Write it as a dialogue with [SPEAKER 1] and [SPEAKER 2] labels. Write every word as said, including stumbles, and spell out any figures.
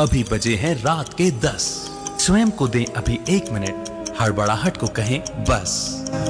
[SPEAKER 1] अभी बजे हैं रात के दस। स्वयं को दें अभी एक मिनट, हड़बड़ाहट को कहें बस।